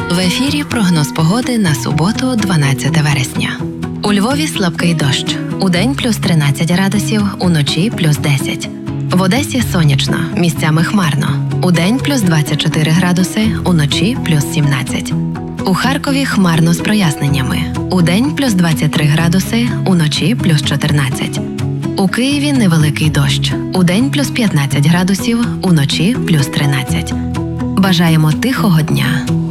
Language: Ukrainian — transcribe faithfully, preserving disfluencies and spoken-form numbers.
В ефірі прогноз погоди на суботу, дванадцяте вересня. У Львові слабкий дощ. Удень плюс тринадцять градусів, уночі плюс десять. В Одесі сонячно, місцями хмарно. Удень плюс двадцять чотири градуси, уночі плюс сімнадцять. У Харкові хмарно з проясненнями. Удень плюс двадцять три градуси, уночі плюс чотирнадцять. У Києві невеликий дощ. Удень плюс п'ятнадцять градусів, уночі плюс тринадцять. Бажаємо тихого дня.